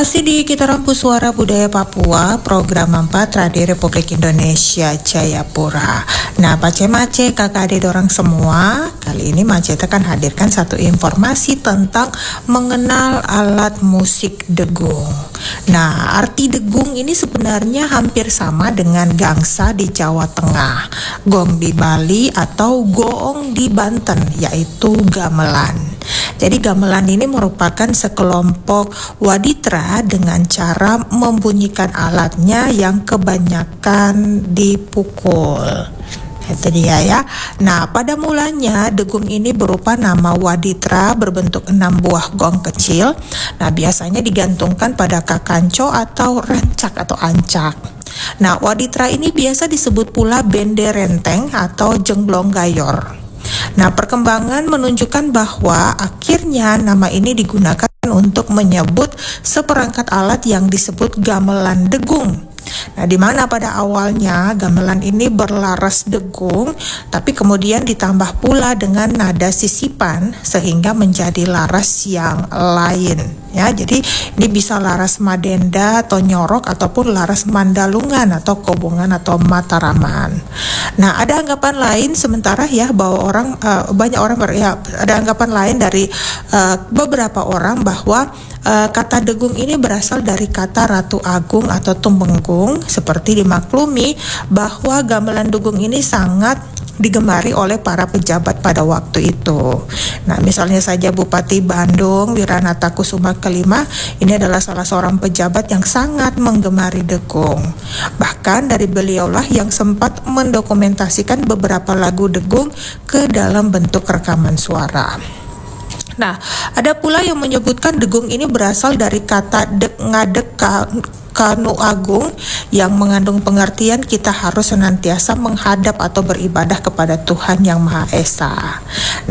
Masih di Kita Rampu Suara Budaya Papua, program 4 Radio Republik Indonesia Jayapura. Nah, Pace-mace, kakak adik dorang semua, kali ini Mace akan hadirkan satu informasi tentang mengenal alat musik degung. Nah, arti degung ini sebenarnya hampir sama dengan gangsa di Jawa Tengah, gong di Bali atau goong di Banten, yaitu gamelan. Jadi gamelan ini merupakan sekelompok waditra dengan cara membunyikan alatnya yang kebanyakan dipukul. Itu dia ya. Nah, pada mulanya degung ini berupa nama waditra berbentuk 6 buah gong kecil. Nah, biasanya digantungkan pada kakanco atau rancak atau ancak. Nah, waditra ini biasa disebut pula bende renteng atau jengblong gayor. Nah, perkembangan menunjukkan bahwa akhirnya nama ini digunakan untuk menyebut seperangkat alat yang disebut gamelan degung. Nah, di mana pada awalnya gamelan ini berlaras degung, tapi kemudian ditambah pula dengan nada sisipan sehingga menjadi laras yang lain. Ya, jadi ini bisa laras madenda atau nyorok ataupun laras mandalungan atau kobongan atau mataraman. Nah, ada anggapan lain sementara ya bahwa banyak orang ada anggapan lain dari beberapa orang bahwa kata degung ini berasal dari kata Ratu Agung atau Tumenggung, seperti dimaklumi bahwa gamelan degung ini sangat digemari oleh para pejabat pada waktu itu. Nah, misalnya saja Bupati Bandung Wiranata Kusuma kelima ini adalah salah seorang pejabat yang sangat menggemari degung. Bahkan dari beliaulah yang sempat mendokumentasikan beberapa lagu degung ke dalam bentuk rekaman suara. Nah, ada pula yang menyebutkan degung ini berasal dari kata ngadek kanu agung yang mengandung pengertian kita harus senantiasa menghadap atau beribadah kepada Tuhan Yang Maha Esa.